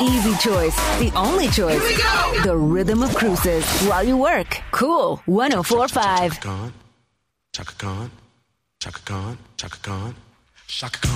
easy choice. The only choice. Here we go. The Rhythm of Cruises. While you work. Cool 104.5. Chaka Khan, Chaka Khan, Chaka Khan, Chaka Khan, Chaka Khan.